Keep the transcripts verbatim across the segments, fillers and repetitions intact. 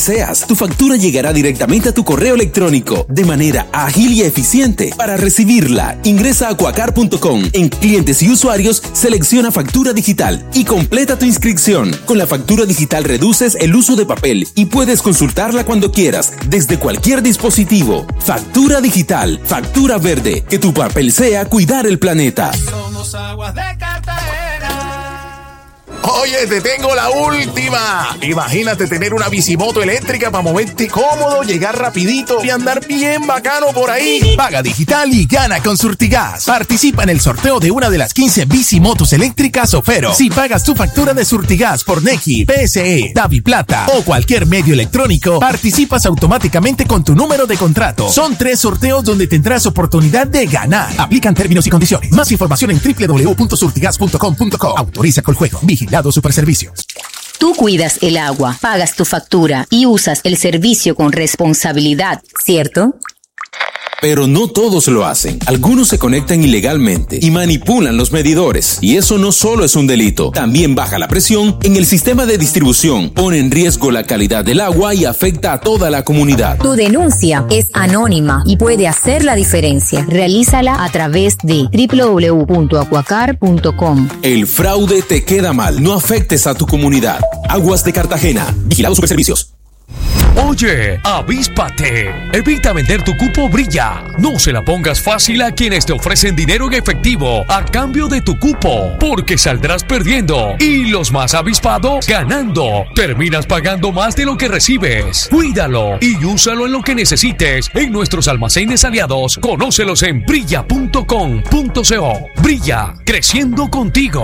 Seas, tu factura llegará directamente a tu correo electrónico de manera ágil y eficiente. Para recibirla, ingresa a aquacar punto com. En clientes y usuarios, selecciona factura digital y completa tu inscripción. Con la factura digital reduces el uso de papel y puedes consultarla cuando quieras, desde cualquier dispositivo. Factura digital, factura verde. Que tu papel sea cuidar el planeta. Somos Aguas de Cartagena. Oye, te tengo la última. Imagínate tener una bicimoto eléctrica para moverte cómodo, llegar rapidito y andar bien bacano por ahí. Paga digital y gana con Surtigas. Participa en el sorteo de una de las quince bicimotos eléctricas Ofero. Si pagas tu factura de Surtigas por Nequi, P S E, DaviPlata o cualquier medio electrónico, participas automáticamente con tu número de contrato. Son tres sorteos donde tendrás oportunidad de ganar. Aplican términos y condiciones. Más información en doble u doble u doble u punto surtigas punto com punto co. Autoriza Coljuego. Vigilado Superservicios. Tú cuidas el agua, pagas tu factura y usas el servicio con responsabilidad, ¿cierto? Pero no todos lo hacen. Algunos se conectan ilegalmente y manipulan los medidores. Y eso no solo es un delito, también baja la presión en el sistema de distribución, pone en riesgo la calidad del agua y afecta a toda la comunidad. Tu denuncia es anónima y puede hacer la diferencia. Realízala a través de doble u doble u doble u punto aquacar punto com. El fraude te queda mal. No afectes a tu comunidad. Aguas de Cartagena. Vigilado Superservicios. Oye, avíspate. Evita vender tu cupo Brilla. No se la pongas fácil a quienes te ofrecen dinero en efectivo a cambio de tu cupo, porque saldrás perdiendo y los más avispados ganando. Terminas pagando más de lo que recibes. Cuídalo y úsalo en lo que necesites en nuestros almacenes aliados. Conócelos en brilla punto com punto co. Brilla, creciendo contigo.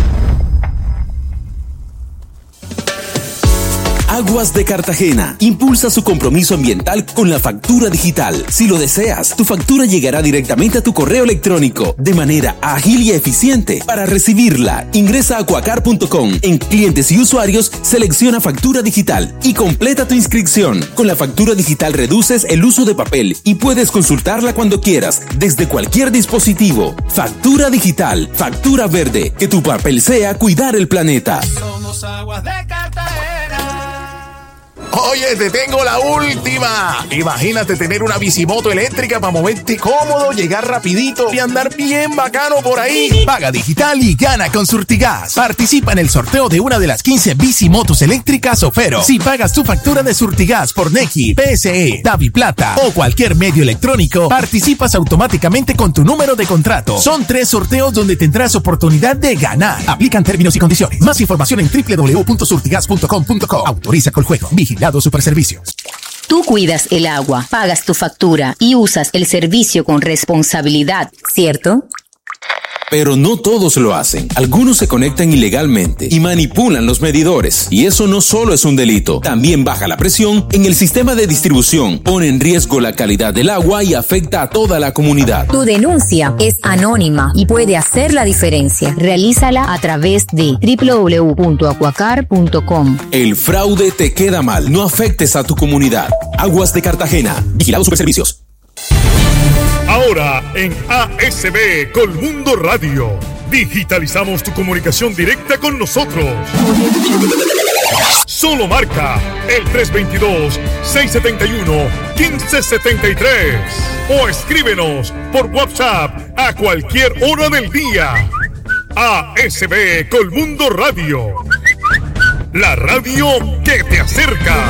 Aguas de Cartagena impulsa su compromiso ambiental con la factura digital. Si lo deseas, tu factura llegará directamente a tu correo electrónico de manera ágil y eficiente. Para recibirla, ingresa a aquacar punto com. En clientes y usuarios, selecciona factura digital y completa tu inscripción. Con la factura digital reduces el uso de papel y puedes consultarla cuando quieras, desde cualquier dispositivo. Factura digital, factura verde. Que tu papel sea cuidar el planeta. Somos Aguas de Cartagena. Oye, te tengo la última. Imagínate tener una bicimoto eléctrica para moverte cómodo, llegar rapidito y andar bien bacano por ahí. Paga digital y gana con Surtigas. Participa en el sorteo de una de las quince bicimotos eléctricas Ofero. Si pagas tu factura de Surtigas por Nequi, P S E, DaviPlata o cualquier medio electrónico, participas automáticamente con tu número de contrato. Son tres sorteos donde tendrás oportunidad de ganar. Aplican términos y condiciones. Más información en doble u doble u doble u punto surtigas punto com punto co. Autoriza Coljuego. Vigilado Superservicios. Tú cuidas el agua, pagas tu factura y usas el servicio con responsabilidad, ¿cierto? Pero no todos lo hacen. Algunos se conectan ilegalmente y manipulan los medidores. Y eso no solo es un delito, también baja la presión en el sistema de distribución, pone en riesgo la calidad del agua y afecta a toda la comunidad. Tu denuncia es anónima y puede hacer la diferencia. Realízala a través de doble u doble u doble u punto aquacar punto com. El fraude te queda mal. No afectes a tu comunidad. Aguas de Cartagena. Vigilado Superservicios. Ahora en A S B Colmundo Radio, digitalizamos tu comunicación directa con nosotros. Solo marca el tres dos dos, seis siete uno, uno cinco siete tres o escríbenos por WhatsApp a cualquier hora del día. A S B Colmundo Radio, la radio que te acerca.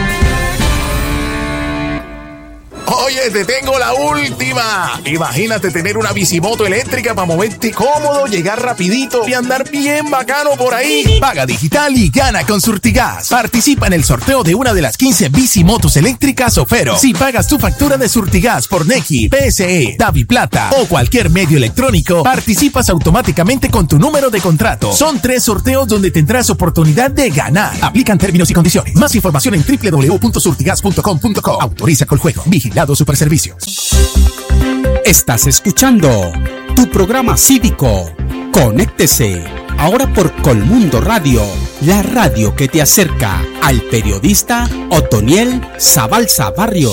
Oye, te tengo la última. Imagínate tener una bicimoto eléctrica para moverte cómodo, llegar rapidito y andar bien bacano por ahí. Paga digital y gana con Surtigas. Participa en el sorteo de una de las quince bicimotos eléctricas Ofero. Si pagas tu factura de Surtigas por Nequi, P S E, DaviPlata o cualquier medio electrónico, participas automáticamente con tu número de contrato. Son tres sorteos donde tendrás oportunidad de ganar. Aplican términos y condiciones. Más información en doble u doble u doble u punto surtigas punto com punto co. Autoriza Coljuego. Vigilado Superservicios. Estás escuchando tu programa cívico. Conéctese ahora por Colmundo Radio, la radio que te acerca al periodista Otoniel Zabalza Barrios.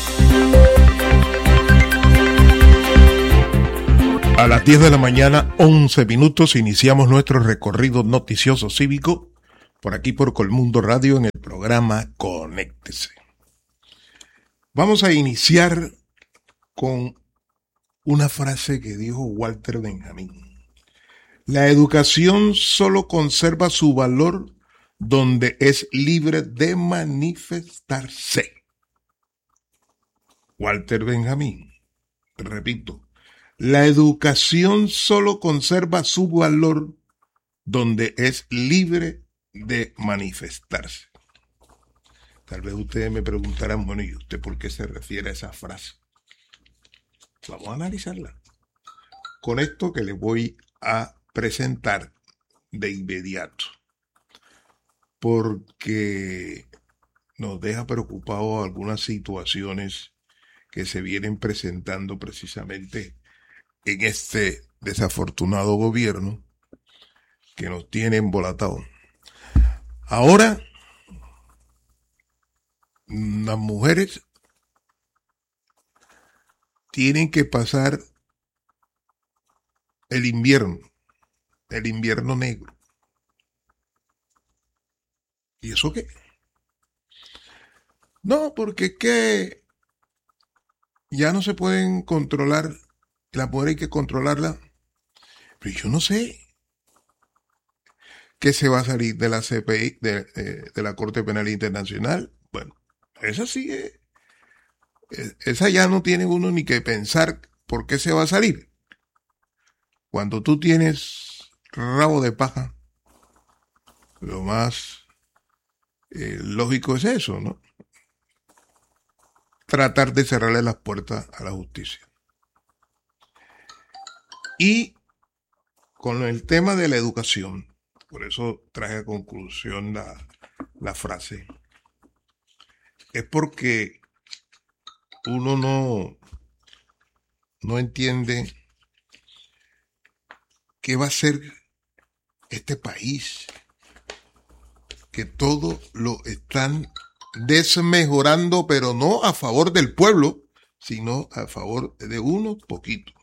A las diez de la mañana, once minutos, iniciamos nuestro recorrido noticioso cívico por aquí por Colmundo Radio en el programa Conéctese. Vamos a iniciar con una frase que dijo Walter Benjamin. La educación solo conserva su valor donde es libre de manifestarse. Walter Benjamin. Repito, la educación solo conserva su valor donde es libre de manifestarse. Tal vez ustedes me preguntarán, bueno, ¿y usted por qué se refiere a esa frase? Vamos a analizarla. Con esto que les voy a presentar de inmediato. Porque nos deja preocupados algunas situaciones que se vienen presentando precisamente en este desafortunado gobierno que nos tiene embolatados. Ahora, las mujeres tienen que pasar el invierno, el invierno negro. ¿Y eso qué? No, porque es que ya no se pueden controlar, la mujer hay que controlarla. Pero yo no sé qué se va a salir de la C P I, de, de, de la Corte Penal Internacional. Bueno, esa sí es, esa ya no tiene uno ni que pensar por qué se va a salir. Cuando tú tienes rabo de paja, lo más eh, lógico es eso, ¿no? Tratar de cerrarle las puertas a la justicia. Y con el tema de la educación, por eso traje a conclusión la, la frase, es porque uno no, no entiende qué va a ser este país, que todo lo están desmejorando, pero no a favor del pueblo, sino a favor de unos poquitos.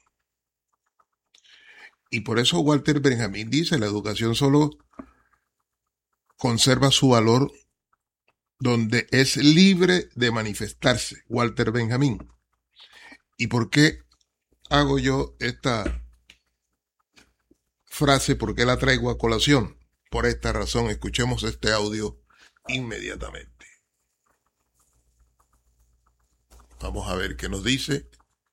Y por eso Walter Benjamin dice, la educación solo conserva su valor donde es libre de manifestarse. Walter Benjamin. ¿Y por qué hago yo esta frase? ¿Por qué la traigo a colación? Por esta razón, escuchemos este audio inmediatamente. Vamos a ver qué nos dice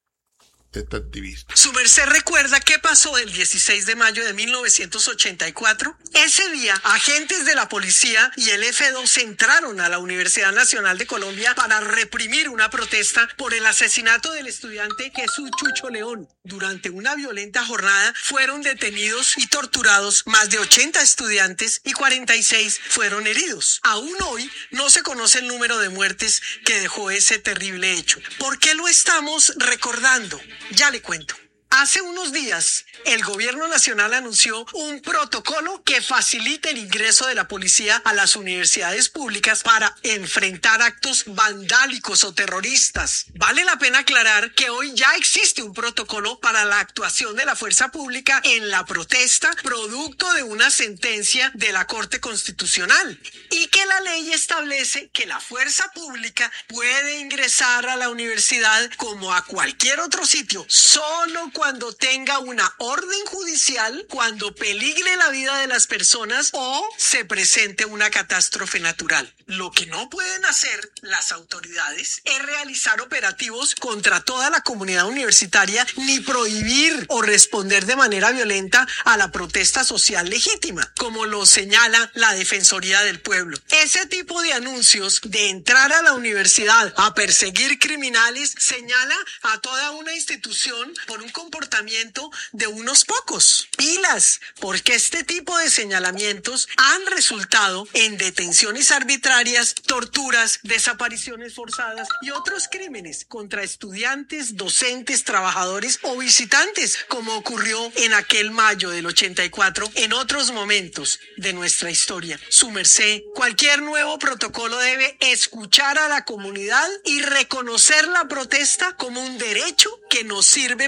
esta activista. ¿Su merced recuerda qué pasó el dieciséis de mayo de mil novecientos ochenta y cuatro? Ese día, agentes de la policía y el F dos entraron a la Universidad Nacional de Colombia para reprimir una protesta por el asesinato del estudiante Jesús Chucho León. Durante una violenta jornada fueron detenidos y torturados más de ochenta estudiantes y cuarenta y seis fueron heridos. Aún hoy no se conoce el número de muertes que dejó ese terrible hecho. ¿Por qué lo estamos recordando? Ya le cuento. Hace unos días, el gobierno nacional anunció un protocolo que facilita el ingreso de la policía a las universidades públicas para enfrentar actos vandálicos o terroristas. Vale la pena aclarar que hoy ya existe un protocolo para la actuación de la fuerza pública en la protesta, producto de una sentencia de la Corte Constitucional, y que la ley establece que la fuerza pública puede ingresar a la universidad como a cualquier otro sitio, solo cuando tenga una orden judicial, cuando peligre la vida de las personas o se presente una catástrofe natural. Lo que no pueden hacer las autoridades es realizar operativos contra toda la comunidad universitaria, ni prohibir o responder de manera violenta a la protesta social legítima, como lo señala la Defensoría del Pueblo. Ese tipo de anuncios de entrar a la universidad a perseguir criminales señala a toda una institución por un comportamiento de unos pocos. Pilas, porque este tipo de señalamientos han resultado en detenciones arbitrarias, torturas, desapariciones forzadas y otros crímenes contra estudiantes, docentes, trabajadores o visitantes, como ocurrió en aquel mayo del ochenta y cuatro en otros momentos de nuestra historia. Su merced, cualquier nuevo protocolo debe escuchar a la comunidad y reconocer la protesta como un derecho que nos sirve para luchar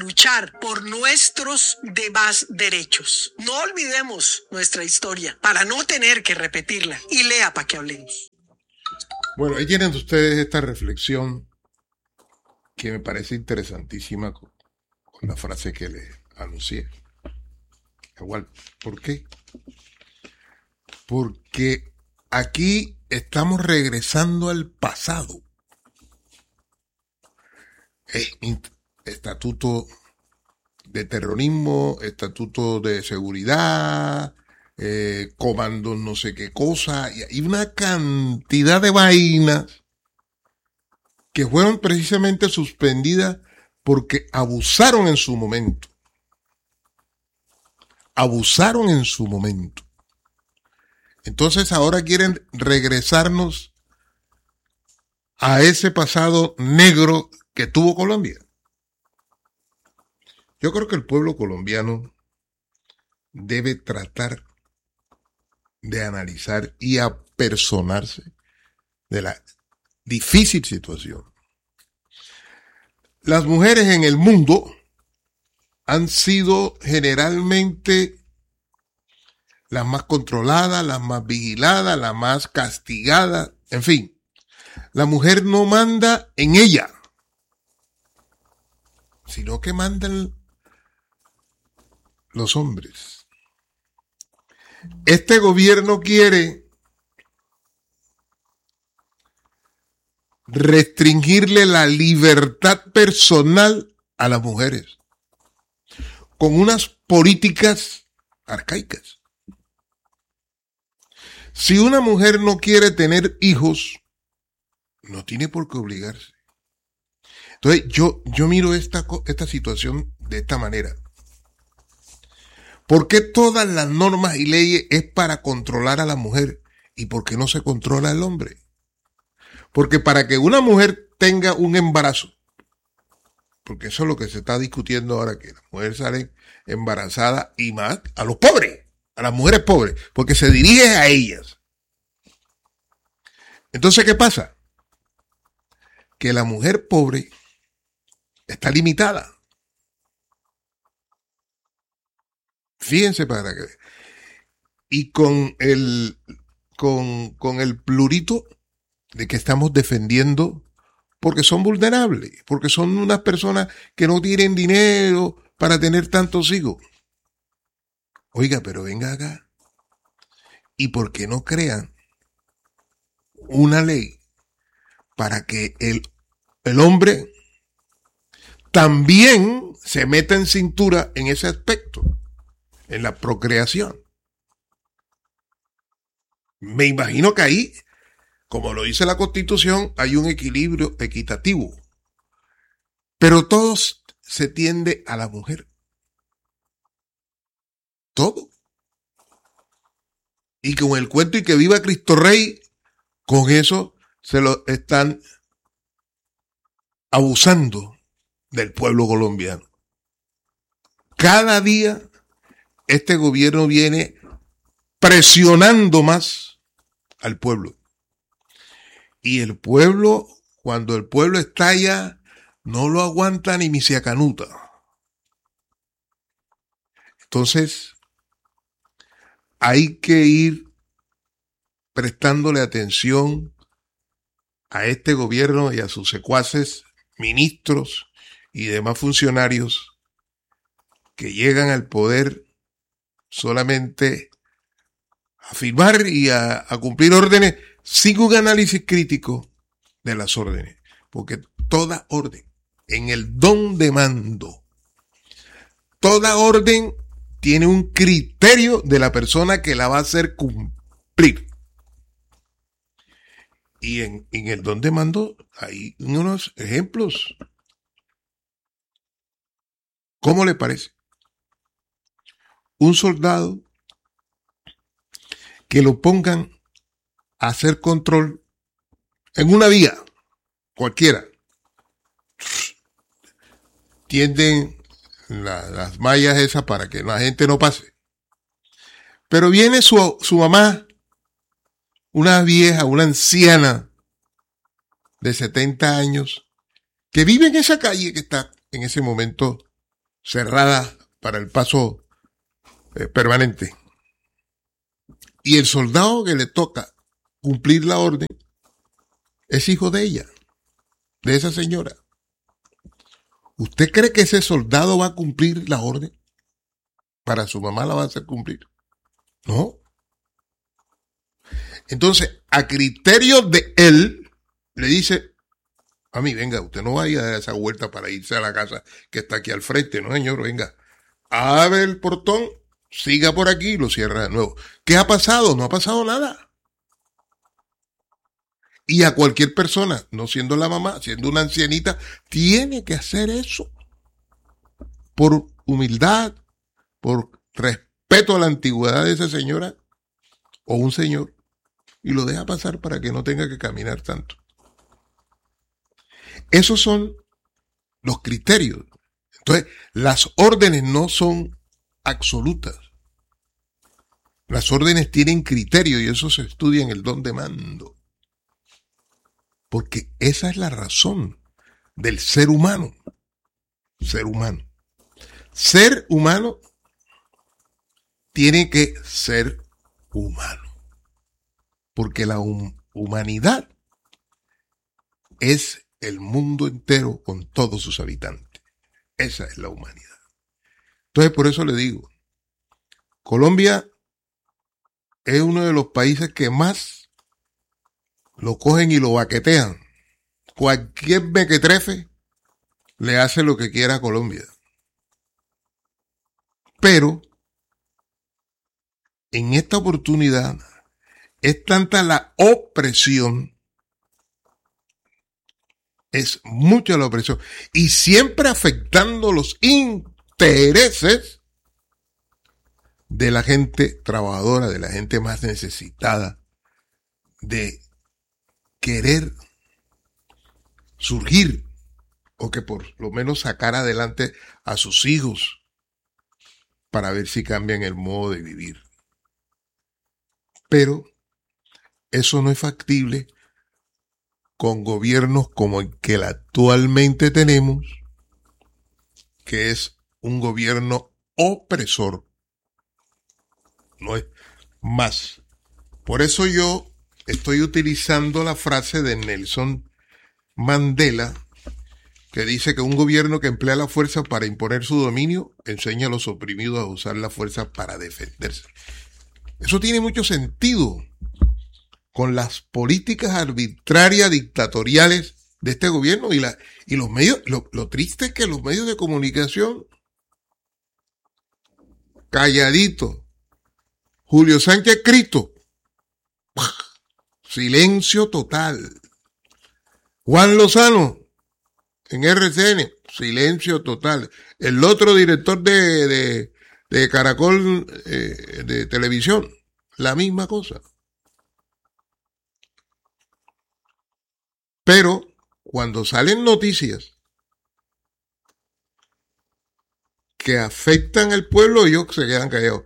luchar por nuestros demás derechos. No olvidemos nuestra historia para no tener que repetirla. Y lea para que hablemos. Bueno, ahí tienen ustedes esta reflexión que me parece interesantísima con, con la frase que les anuncié. Igual, ¿por qué? Porque aquí estamos regresando al pasado. Eh, estatuto de terrorismo, estatuto de seguridad, eh, comando no sé qué cosa, y hay una cantidad de vainas que fueron precisamente suspendidas porque abusaron en su momento. Abusaron en su momento. Entonces ahora quieren regresarnos a ese pasado negro que tuvo Colombia. Yo creo que el pueblo colombiano debe tratar de analizar y apersonarse de la difícil situación. Las mujeres en el mundo han sido generalmente las más controladas, las más vigiladas, las más castigadas, en fin. La mujer no manda en ella, sino que mandan los hombres. Este gobierno quiere restringirle la libertad personal a las mujeres con unas políticas arcaicas. Si una mujer no quiere tener hijos, no tiene por qué obligarse. Entonces yo, yo miro esta, esta situación de esta manera. ¿Por qué todas las normas y leyes es para controlar a la mujer y por qué no se controla al hombre? Porque para que una mujer tenga un embarazo, porque eso es lo que se está discutiendo ahora, que las mujeres salen embarazadas y más a los pobres, a las mujeres pobres, porque se dirige a ellas. Entonces, ¿qué pasa? Que la mujer pobre está limitada. Fíjense para que... Y con el, con, con el plurito de que estamos defendiendo, porque son vulnerables, porque son unas personas que no tienen dinero para tener tantos hijos. Oiga, pero venga acá. ¿Y por qué no crean una ley para que el, el hombre también se meta en cintura en ese aspecto, en la procreación? Me imagino que ahí, como lo dice la Constitución, hay un equilibrio equitativo. Pero todo se tiende a la mujer. Todo. Y con el cuento y que viva Cristo Rey, con eso se lo están abusando del pueblo colombiano. Cada día este gobierno viene presionando más al pueblo. Y el pueblo, cuando el pueblo estalla, no lo aguanta ni misia canuta. Entonces, hay que ir prestándole atención a este gobierno y a sus secuaces, ministros y demás funcionarios que llegan al poder solamente a firmar y a, a cumplir órdenes sin un análisis crítico de las órdenes, porque toda orden, en el don de mando, toda orden tiene un criterio de la persona que la va a hacer cumplir. Y en, en el don de mando hay unos ejemplos. ¿Cómo le parece? Un soldado que lo pongan a hacer control en una vía cualquiera. Tienden la, las mallas esas para que la gente no pase. Pero viene su, su mamá, una vieja, una anciana de setenta años, que vive en esa calle que está en ese momento cerrada para el paso eh, permanente. Y el soldado que le toca cumplir la orden es hijo de ella, de esa señora. ¿Usted cree que ese soldado va a cumplir la orden? Para su mamá la va a hacer cumplir. No. Entonces, a criterio de él, le dice, a mí, venga, usted no vaya a dar esa vuelta para irse a la casa que está aquí al frente, no señor, venga. Abre el portón, siga por aquí y lo cierra de nuevo. ¿Qué ha pasado? No ha pasado nada. Y a cualquier persona, no siendo la mamá, siendo una ancianita, tiene que hacer eso. Por humildad, por respeto a la antigüedad de esa señora o un señor, y lo deja pasar para que no tenga que caminar tanto. Esos son los criterios. Entonces, las órdenes no son absolutas. Las órdenes tienen criterio y eso se estudia en el don de mando. Porque esa es la razón del ser humano. Ser humano. Ser humano tiene que ser humano. Porque la hum- humanidad es el mundo entero con todos sus habitantes. Esa es la humanidad. Entonces, por eso le digo, Colombia es uno de los países que más lo cogen y lo baquetean. Cualquier mequetrefe le hace lo que quiera a Colombia. Pero, en esta oportunidad, es tanta la opresión, es mucha la opresión, y siempre afectando los intereses de la gente trabajadora, de la gente más necesitada, de querer surgir, o que por lo menos sacar adelante a sus hijos, para ver si cambian el modo de vivir. Pero eso no es factible con gobiernos como el que actualmente tenemos, que es un gobierno opresor. No es más. Por eso yo estoy utilizando la frase de Nelson Mandela, que dice que un gobierno que emplea la fuerza para imponer su dominio enseña a los oprimidos a usar la fuerza para defenderse. Eso tiene mucho sentido con las políticas arbitrarias dictatoriales de este gobierno y, la, y los medios. Lo, lo triste es que los medios de comunicación, calladito, Julio Sánchez Cristo, silencio total. Juan Lozano, en R C N, silencio total. El otro director de, de, de Caracol eh, de televisión, la misma cosa. Pero cuando salen noticias que afectan al pueblo, ellos se quedan callados.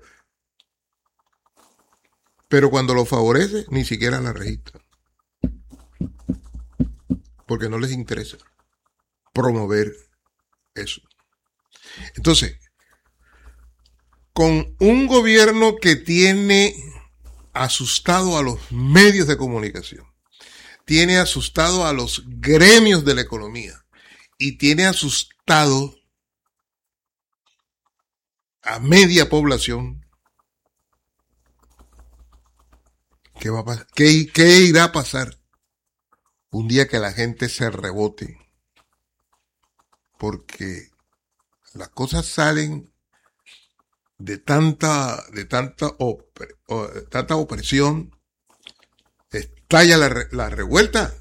Pero cuando lo favorece, ni siquiera la registran. Porque no les interesa promover eso. Entonces, con un gobierno que tiene asustado a los medios de comunicación, tiene asustado a los gremios de la economía y tiene asustado a media población, ¿qué va a pasar? ¿Qué, qué irá a pasar un día que la gente se rebote? Porque las cosas salen de tanta, de tanta, opre, tanta opresión, estalla la, la revuelta.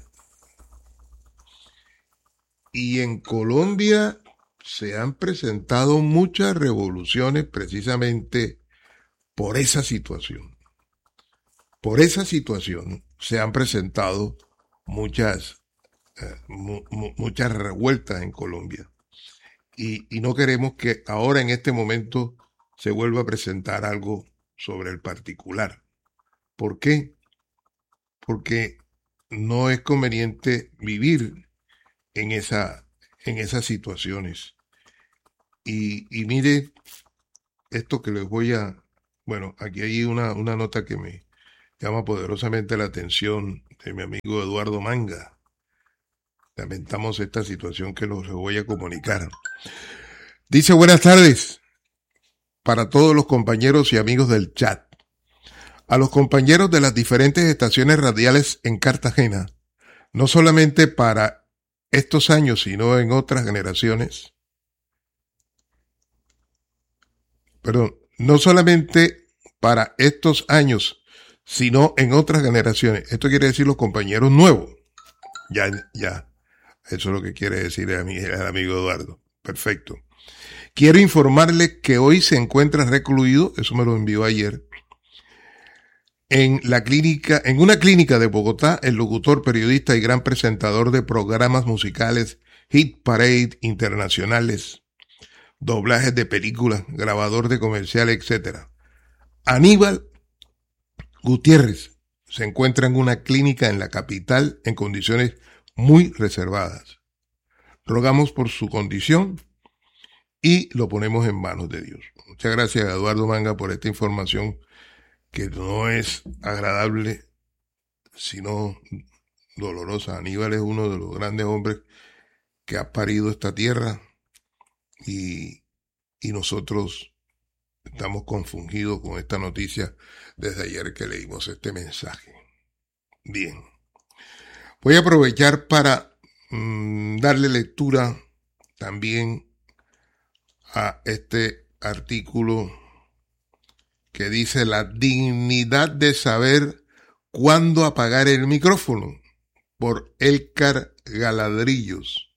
Y en Colombia se han presentado muchas revoluciones precisamente por esa situación. Por esa situación se han presentado muchas, eh, mu, mu, muchas revueltas en Colombia. Y, y no queremos que ahora en este momento se vuelva a presentar algo sobre el particular. ¿Por qué? Porque no es conveniente vivir en esa, en esas situaciones. y, y mire esto que les voy a... Bueno, aquí hay una, una nota que me llama poderosamente la atención de mi amigo Eduardo Manga. Lamentamos esta situación que los voy a comunicar. Dice: buenas tardes para todos los compañeros y amigos del chat. A los compañeros de las diferentes estaciones radiales en Cartagena, no solamente para estos años, sino en otras generaciones. Perdón, no solamente para estos años, sino en otras generaciones. Esto quiere decir los compañeros nuevos. Ya, ya. Eso es lo que quiere decir el amigo Eduardo. Perfecto. Quiero informarle que hoy se encuentra recluido, eso me lo envió ayer, en la clínica, en una clínica de Bogotá, el locutor, periodista y gran presentador de programas musicales, Hit Parade internacionales, doblajes de películas, grabador de comerciales, etcétera. Aníbal Gutiérrez se encuentra en una clínica en la capital en condiciones muy reservadas. Rogamos por su condición y lo ponemos en manos de Dios. Muchas gracias a Eduardo Manga por esta información que no es agradable, sino dolorosa. Aníbal es uno de los grandes hombres que ha parido esta tierra y, y nosotros estamos confundidos con esta noticia desde ayer que leímos este mensaje. Bien. Voy a aprovechar para mmm, darle lectura también a este artículo que dice: la dignidad de saber cuándo apagar el micrófono, por Elcar Galadrillos.